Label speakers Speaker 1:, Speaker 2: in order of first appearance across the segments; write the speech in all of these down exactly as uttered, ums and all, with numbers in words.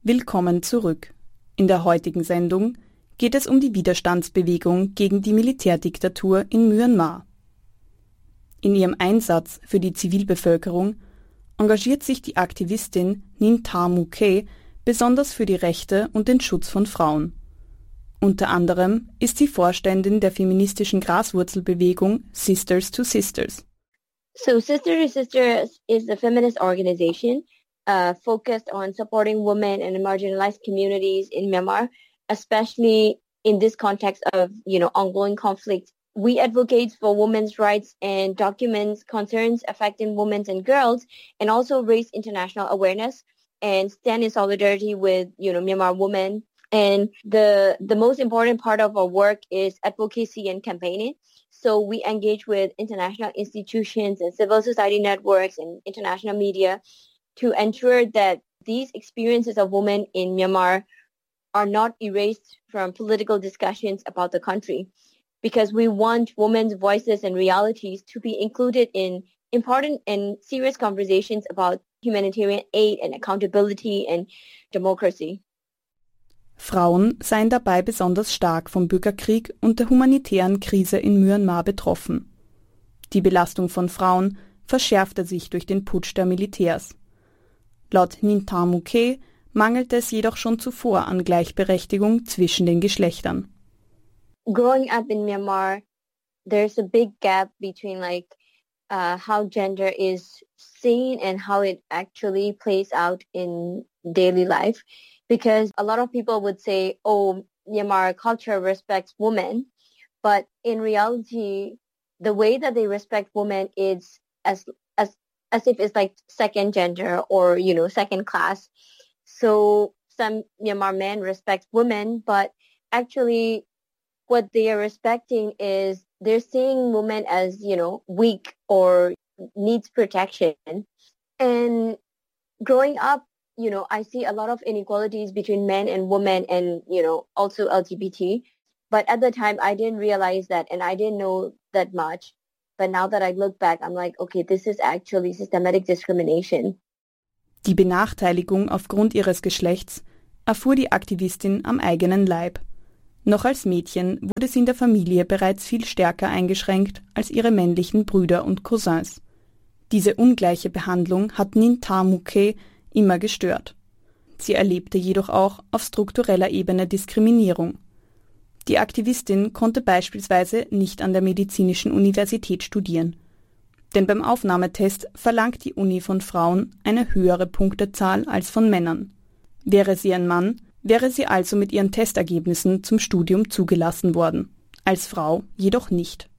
Speaker 1: Willkommen zurück. In der heutigen Sendung geht es um die Widerstandsbewegung gegen die Militärdiktatur in Myanmar. In ihrem Einsatz für die Zivilbevölkerung engagiert sich die Aktivistin Ninh Tha Muu Khae besonders für die Rechte und den Schutz von Frauen. Unter anderem ist sie Vorständin der feministischen Graswurzelbewegung Sisters to Sisters.
Speaker 2: So Sisters to Sisters is a feminist organization uh, focused on supporting women and marginalized communities in Myanmar, especially in this context of, you know, ongoing conflict. We advocate for women's rights and documents concerns affecting women and girls, and also raise international awareness and stand in solidarity with, you know, Myanmar women. And the the most important part of our work is advocacy and campaigning. So we engage with international institutions and civil society networks and international media to ensure that these experiences of women in Myanmar are not erased from political discussions about the country, because we want women's voices and realities to be included in important and serious conversations about humanitarian aid and accountability and democracy.
Speaker 1: Frauen seien dabei besonders stark vom Bürgerkrieg und der humanitären Krise in Myanmar betroffen. Die Belastung von Frauen verschärfte sich durch den Putsch der Militärs. Laut Ninh Tha Muu Khae mangelte es jedoch schon zuvor an Gleichberechtigung zwischen den Geschlechtern.
Speaker 2: Growing up in Myanmar, there's a big gap between like uh, how gender is seen and how it actually plays out in daily life. Because a lot of people would say, oh, Myanmar culture respects women. But in reality, the way that they respect women is as as as if it's like second gender or, you know, second class. So some Myanmar men respect women, but actually what they are respecting is they're seeing women as, you know, weak or needs protection. And growing up, you know, I see a lot of inequalities between men and women and, you know, also L G B T. But at the time, I didn't realize that and I didn't know that much. But now that I look back, I'm like, okay, this is actually systematic discrimination.
Speaker 1: Die Benachteiligung aufgrund ihres Geschlechts erfuhr die Aktivistin am eigenen Leib. Noch als Mädchen wurde sie in der Familie bereits viel stärker eingeschränkt als ihre männlichen Brüder und Cousins. Diese ungleiche Behandlung hat Ninh Tha Muu Khae immer gestört. Sie erlebte jedoch auch auf struktureller Ebene Diskriminierung. Die Aktivistin konnte beispielsweise nicht an der Medizinischen Universität studieren. Denn beim Aufnahmetest verlangt die Uni von Frauen eine höhere Punktezahl als von Männern. Wäre sie ein Mann, wäre sie also mit ihren Testergebnissen zum Studium zugelassen worden, als Frau jedoch nicht.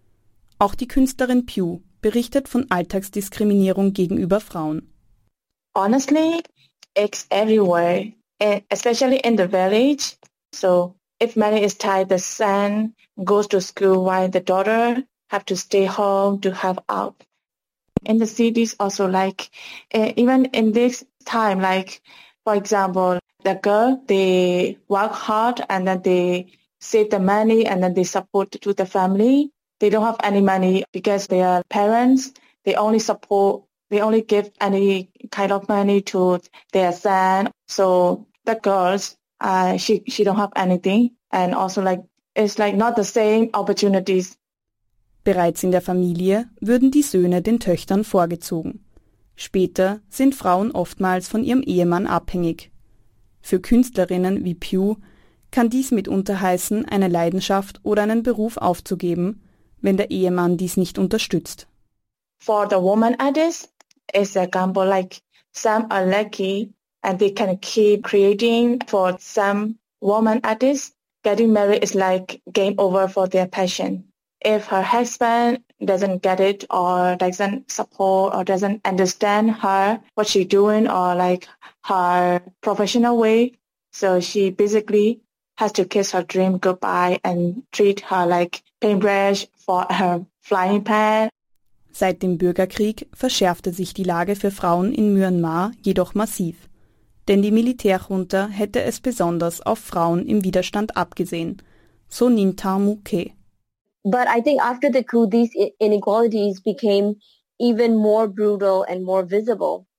Speaker 1: Auch die Künstlerin Pugh berichtet von Alltagsdiskriminierung gegenüber Frauen.
Speaker 3: Honestly, it's everywhere, especially in the village. So if money is tight, the son goes to school while the daughter have to stay home to have out. In the cities also, like uh, even in this time, like for example, the girl, they work hard and then they save the money and then they support to the family. They don't have any money because their parents, they only support They only give any kind of money to their son. So the girls, uh, she she don't have anything, and also like it's like not the same opportunities.
Speaker 1: Bereits in der Familie würden die Söhne den Töchtern vorgezogen. Später sind Frauen oftmals von ihrem Ehemann abhängig. Für Künstlerinnen wie Pugh kann dies mitunter heißen, eine Leidenschaft oder einen Beruf aufzugeben, wenn der Ehemann dies nicht unterstützt.
Speaker 3: For the woman artists, it's a gamble. Like some are lucky and they can keep creating. For some woman artists, getting married is like game over for their passion. If her husband doesn't get it or doesn't support or doesn't understand her, what she's doing or like her professional way, so she basically has to kiss her dream goodbye and treat her like paintbrush for her flying pan.
Speaker 1: Seit dem Bürgerkrieg verschärfte sich die Lage für Frauen in Myanmar jedoch massiv. Denn die Militärjunta hätte es besonders auf Frauen im Widerstand abgesehen, so Ninh Tha Muu Khae.
Speaker 2: But I think after the coup, these inequalities became even more brutal and more visible.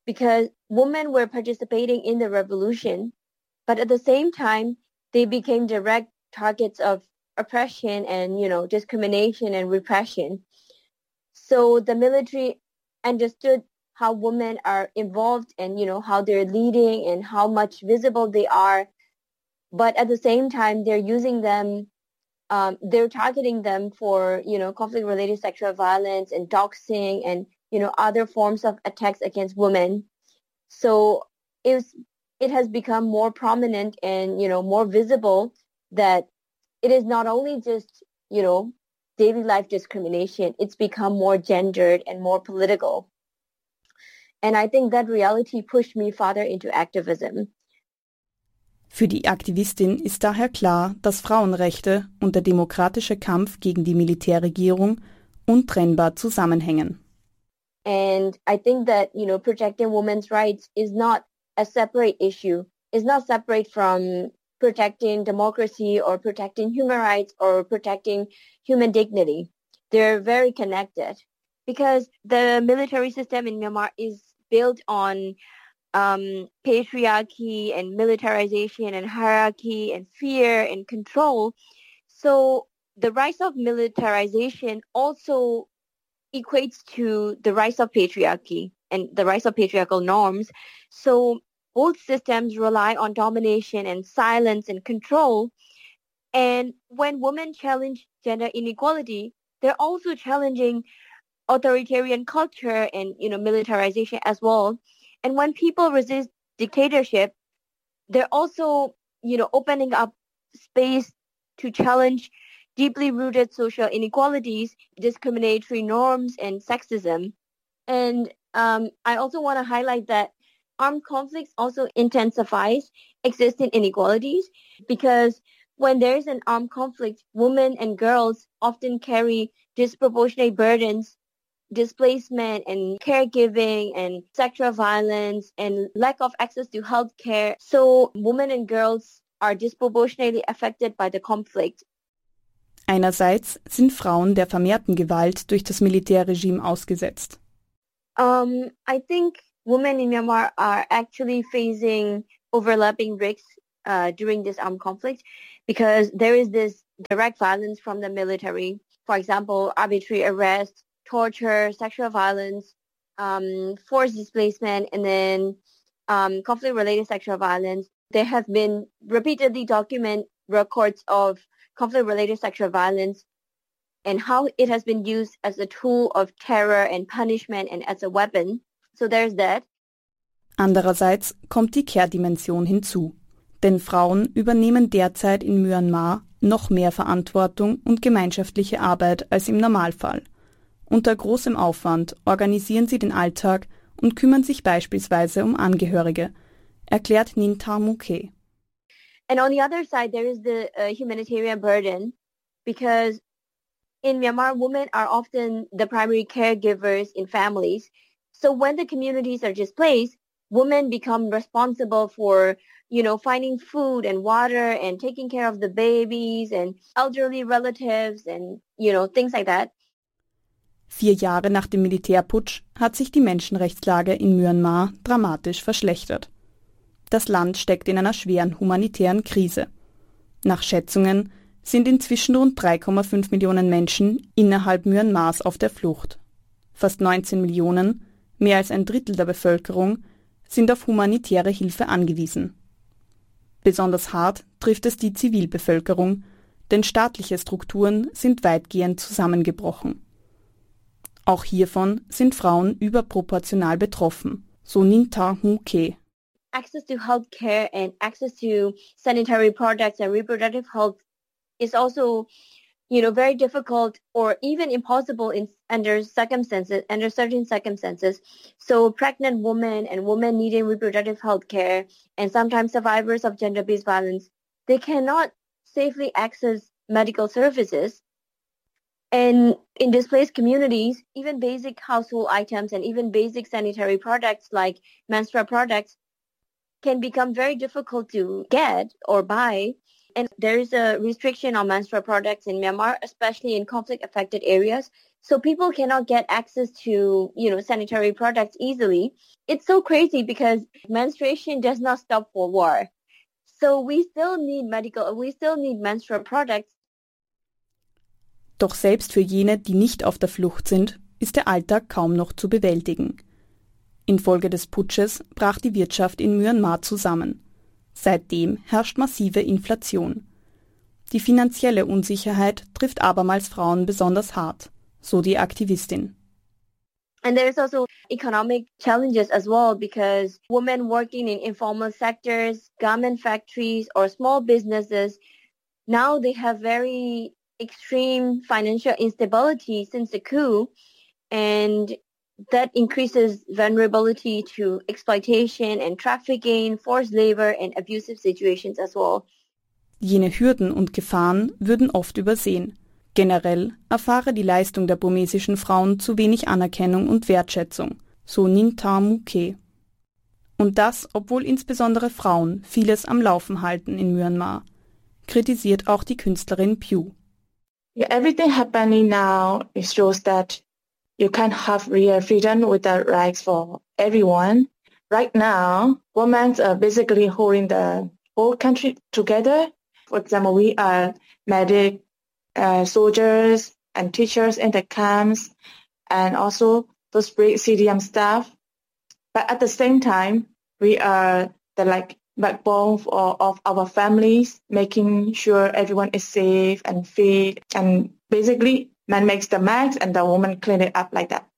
Speaker 2: because women were participating in the revolution, but at the same time, they became direct targets of oppression and, you know, discrimination and repression. So the military understood how women are involved and, you know, how they're leading and how much visible they are. But at the same time, they're using them, um, they're targeting them for, you know, conflict-related sexual violence and doxing and, you know, other forms of attacks against women. So it was, it has become more prominent and, you know, more visible that it is not only just, you know, daily life discrimination, it's become more gendered and more political. And I think that reality pushed me further into activism.
Speaker 1: Für die Aktivistin ist daher klar, dass Frauenrechte und der demokratische Kampf gegen die Militärregierung untrennbar zusammenhängen.
Speaker 2: And I think that, you know, protecting women's rights is not a separate issue. It's not separate from protecting democracy or protecting human rights or protecting human dignity. They're very connected because the military system in Myanmar is built on um, patriarchy and militarization and hierarchy and fear and control. So the rise of militarization also equates to the rise of patriarchy and the rise of patriarchal norms. So both systems rely on domination and silence and control. And when women challenge gender inequality, they're also challenging authoritarian culture and, you know, militarization as well. And when people resist dictatorship, they're also, you know, opening up space to challenge deeply rooted social inequalities, discriminatory norms, and sexism. And um, I also want to highlight that armed conflicts also intensifies existing inequalities because when there's an armed conflict, women and girls often carry disproportionate burdens, displacement and caregiving and sexual violence and lack of access to health care. So women and girls are disproportionately affected by the conflict.
Speaker 1: Einerseits sind Frauen der vermehrten Gewalt durch das Militärregime ausgesetzt.
Speaker 2: Um, I think women in Myanmar are actually facing overlapping risks uh, during this armed conflict because there is this direct violence from the military. For example, arbitrary arrest, torture, sexual violence, um, forced displacement, and then um, conflict-related sexual violence. There have been repeatedly documented records of conflict-related sexual violence and how it has been used as a tool of terror and punishment and as a weapon. So there's that.
Speaker 1: Andererseits kommt die Kehrdimension hinzu. Denn Frauen übernehmen derzeit in Myanmar noch mehr Verantwortung und gemeinschaftliche Arbeit als im Normalfall. Unter großem Aufwand organisieren sie den Alltag und kümmern sich beispielsweise um Angehörige, erklärt Ninh Tha Mu Khe.
Speaker 2: And on the other side, there is the uh, humanitarian burden because in Myanmar, women are often the primary caregivers in families. So when the communities are displaced, women become responsible for, you know, finding food and water and taking care of the babies and elderly relatives and, you know, things like that.
Speaker 1: Vier Jahre nach dem Militärputsch hat sich die Menschenrechtslage in Myanmar dramatisch verschlechtert. Das Land steckt in einer schweren humanitären Krise. Nach Schätzungen sind inzwischen rund drei Komma fünf Millionen Menschen innerhalb Myanmars auf der Flucht. Fast neunzehn Millionen, mehr als ein Drittel der Bevölkerung, sind auf humanitäre Hilfe angewiesen. Besonders hart trifft es die Zivilbevölkerung, denn staatliche Strukturen sind weitgehend zusammengebrochen. Auch hiervon sind Frauen überproportional betroffen, so Ninh Tha Mu Khe.
Speaker 2: Access to health care and access to sanitary products and reproductive health is also, you know, very difficult or even impossible in under circumstances, under certain circumstances. So pregnant women and women needing reproductive health care and sometimes survivors of gender-based violence, they cannot safely access medical services. And in displaced communities, even basic household items and even basic sanitary products like menstrual products can become very difficult to get or buy. And there is a restriction on menstrual products in Myanmar, especially in conflict-affected areas. So people cannot get access to, you know, sanitary products easily. It's so crazy because menstruation does not stop for war. So we still need medical, we still need menstrual products.
Speaker 1: Doch selbst für jene, die nicht auf der Flucht sind, ist der Alltag kaum noch zu bewältigen. Infolge des Putsches brach die Wirtschaft in Myanmar zusammen. Seitdem herrscht massive Inflation. Die finanzielle Unsicherheit trifft abermals Frauen besonders hart, so die Aktivistin.
Speaker 2: And there's also economic challenges as well because women working in informal sectors, garment factories or small businesses, now they have very extreme financial instability since the coup, and that increases vulnerability to exploitation and trafficking, forced labor and abusive situations as well.
Speaker 1: Jene Hürden und Gefahren würden oft übersehen. Generell erfahre die Leistung der burmesischen Frauen zu wenig Anerkennung und Wertschätzung, so Ninh Tha Muu Khet. Und das, obwohl insbesondere Frauen vieles am Laufen halten in Myanmar, kritisiert auch die Künstlerin Pugh.
Speaker 3: Yeah, everything happening now, it shows that you can't have real freedom without rights for everyone. Right now, women are basically holding the whole country together. For example, we are medic, uh, soldiers and teachers in the camps, and also those great C D M staff. But at the same time, we are the like backbone of, of our families, making sure everyone is safe and fed. And basically, man makes the mess and the woman clean it up like that.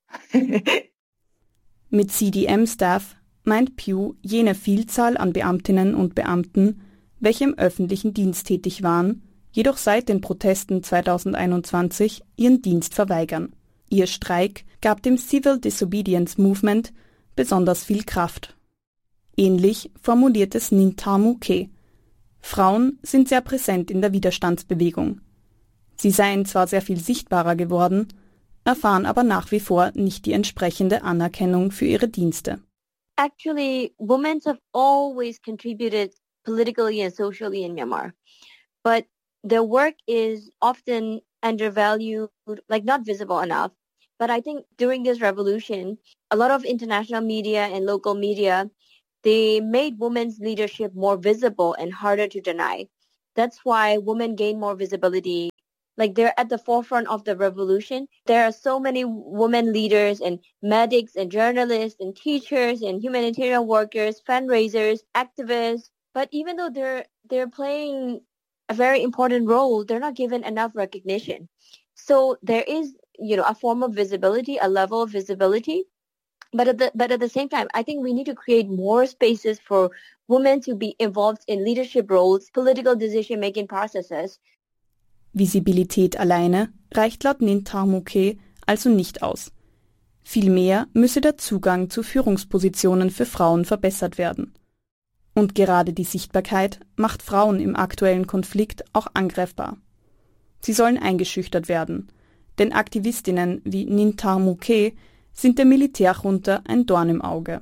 Speaker 1: Mit C D M-Staff meint Pugh jene Vielzahl an Beamtinnen und Beamten, welche im öffentlichen Dienst tätig waren, jedoch seit den Protesten zweitausendeinundzwanzig ihren Dienst verweigern. Ihr Streik gab dem Civil Disobedience Movement besonders viel Kraft. Ähnlich formuliert es Ninh Tha Muu Khet. Frauen sind sehr präsent in der Widerstandsbewegung. Sie seien zwar sehr viel sichtbarer geworden, erfahren aber nach wie vor nicht die entsprechende Anerkennung für ihre Dienste.
Speaker 2: Actually, women have always contributed politically and socially in Myanmar, but their work is often undervalued, like not visible enough. But I think during this revolution, a lot of international media and local media, they made women's leadership more visible and harder to deny. That's why women gain more visibility. Like they're at the forefront of the revolution. There are so many women leaders and medics and journalists and teachers and humanitarian workers, fundraisers, activists. But even though they're they're playing a very important role, they're not given enough recognition. So there is, you know, a form of visibility, a level of visibility. But at the but at the same time, I think we need to create more spaces for women to be involved in leadership roles, political decision-making processes.
Speaker 1: Visibilität alleine reicht laut Ninh Tha Muu Khet also nicht aus. Vielmehr müsse der Zugang zu Führungspositionen für Frauen verbessert werden. Und gerade die Sichtbarkeit macht Frauen im aktuellen Konflikt auch angreifbar. Sie sollen eingeschüchtert werden, denn Aktivistinnen wie Ninh Tha Muu Khet sind der Militärjunta ein Dorn im Auge.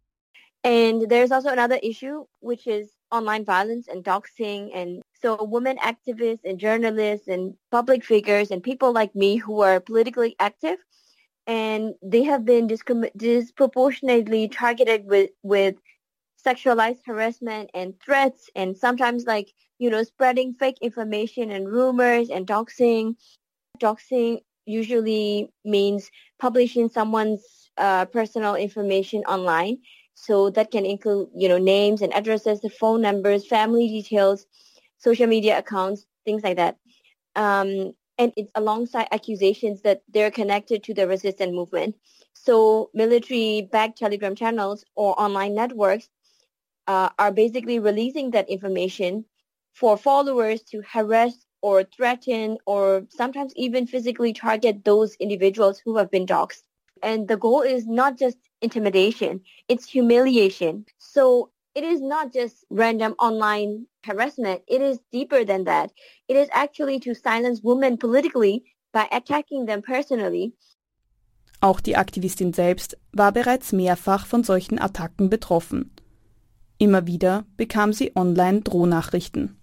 Speaker 2: And there's also another issue, which is online violence and doxing. And so women activists and journalists and public figures and people like me who are politically active, and they have been discrim- disproportionately targeted with, with sexualized harassment and threats, and sometimes like, you know, spreading fake information and rumors and doxing. Doxing usually means publishing someone's uh, personal information online. So that can include, you know, names and addresses, phone numbers, family details, social media accounts, things like that. Um, and it's alongside accusations that they're connected to the resistance movement. So military-backed Telegram channels or online networks uh, are basically releasing that information for followers to harass or threaten or sometimes even physically target those individuals who have been doxxed. And the goal is not just intimidation, it's humiliation. So it is not just random online harassment, it is deeper than that. It is actually to silence women politically by attacking them personally.
Speaker 1: Auch die Aktivistin selbst war bereits mehrfach von solchen Attacken betroffen. Immer wieder bekam sie online Drohnachrichten.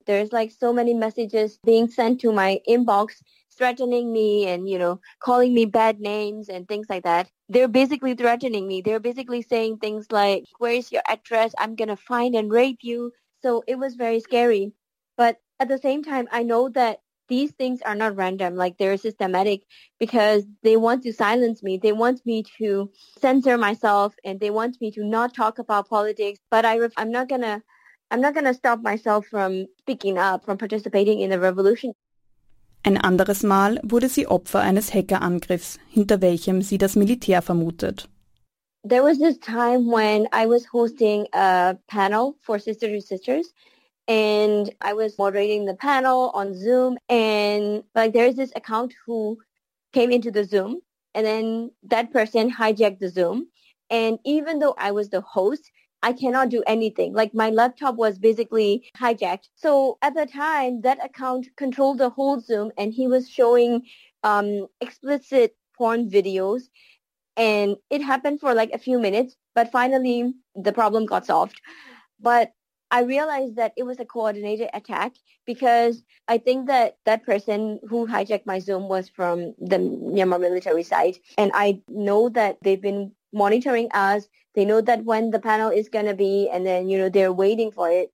Speaker 2: There's like so many messages being sent to my inbox threatening me and, you know, calling me bad names and things like that. They're basically threatening me. They're basically saying things like, where's your address? I'm going to find and rape you. So it was very scary. But at the same time, I know that these things are not random, like they're systematic because they want to silence me. They want me to censor myself and they want me to not talk about politics. But I, I'm not going to I'm not going to stop myself from speaking up, from participating in the revolution.
Speaker 1: Ein anderes Mal wurde sie Opfer eines Hackerangriffs, hinter welchem sie das Militär vermutet.
Speaker 2: There was this time when I was hosting a panel for Sister to Sisters, and I was moderating the panel on Zoom, and like there's this account who came into the Zoom, and then that person hijacked the Zoom. And even though I was the host, I cannot do anything. Like my laptop was basically hijacked. So at the time, that account controlled the whole Zoom, and he was showing um, explicit porn videos. And it happened for like a few minutes, but finally the problem got solved. But I realized that it was a coordinated attack because I think that that person who hijacked my Zoom was from the Myanmar military side. And I know that they've been monitoring us. They know that when the panel is going to be, and then, you know, they're waiting for it.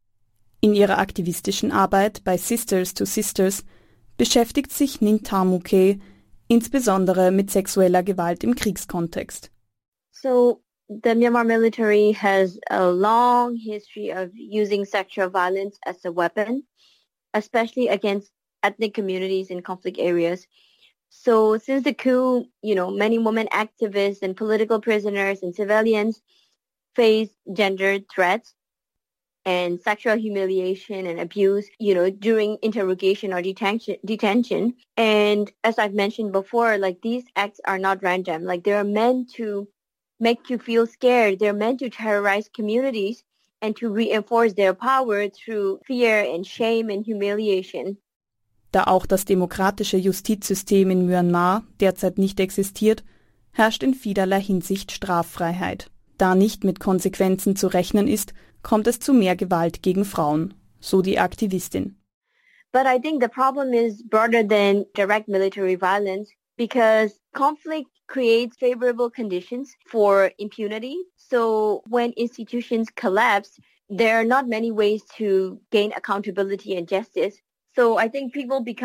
Speaker 1: In ihrer aktivistischen Arbeit bei Sisters to Sisters beschäftigt sich Ninh Tham Muay Khae insbesondere mit sexueller Gewalt im Kriegskontext.
Speaker 2: So the Myanmar military has a long history of using sexual violence as a weapon, especially against ethnic communities in conflict areas. So since the coup, you know, many women activists and political prisoners and civilians face gender threats and sexual humiliation and abuse, you know, during interrogation or detention. detention. And as I've mentioned before, like these acts are not random. Like they are meant to make you feel scared. They're meant to terrorize communities and to reinforce their power through fear and shame and humiliation.
Speaker 1: Da auch das demokratische Justizsystem in Myanmar derzeit nicht existiert, herrscht in vielerlei Hinsicht Straffreiheit. Da nicht mit Konsequenzen zu rechnen ist, kommt es zu mehr Gewalt gegen Frauen, so die Aktivistin.
Speaker 2: But I think the problem is broader than direct military violence because conflict creates favorable conditions for impunity. So when institutions collapse, there are not many ways to gain accountability and justice. So I think people become